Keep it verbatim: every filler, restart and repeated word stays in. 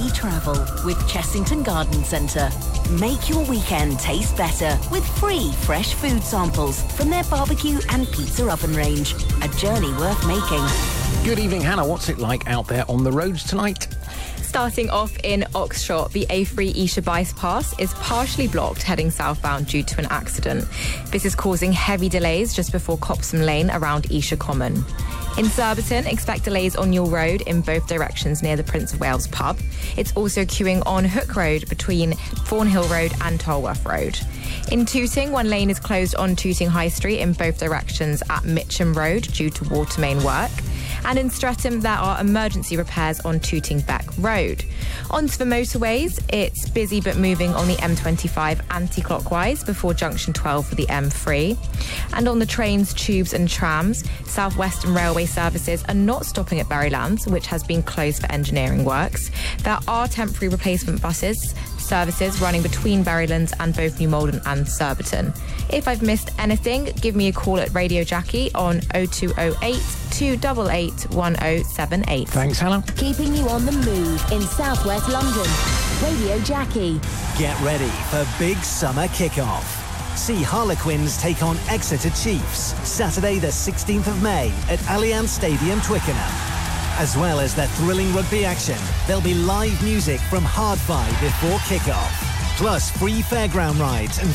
Jackie Travel with Chessington Garden Centre. Make your weekend taste better with free fresh food samples from their barbecue and pizza oven range. A journey worth making. Good evening, Hannah. What's it like out there on the roads tonight? Starting off in Oxshott, the A three Esher bypass is partially blocked heading southbound due to an accident. This is causing heavy delays just before Copsham Lane around Esher Common. In Surbiton, expect delays on Newell Road in both directions near the Prince of Wales pub. It's also queuing on Hook Road between Thornhill Road and Tolworth Road. In Tooting, one lane is closed on Tooting High Street in both directions at Mitcham Road due to water main work. And in Streatham, there are emergency repairs on Tooting Beck Road. Onto the motorways, it's busy but moving on the M twenty-five anti-clockwise before junction twelve for the M three. And on the trains, tubes and trams, South Western Railway services are not stopping at Berrylands, which has been closed for engineering works. There are temporary replacement buses services running between Berrylands and both New Malden and Surbiton. If I've missed anything, give me a call at Radio Jackie on oh two oh eight, two eight eight, one oh seven eight. Thanks, Hannah. Keeping you on the move in southwest London. Radio Jackie. Get ready for big summer kickoff. See Harlequins take on Exeter Chiefs Saturday the sixteenth of May at Allianz Stadium, Twickenham. As well as their thrilling rugby action, there'll be live music from Hardfi before kickoff, plus free fairground rides and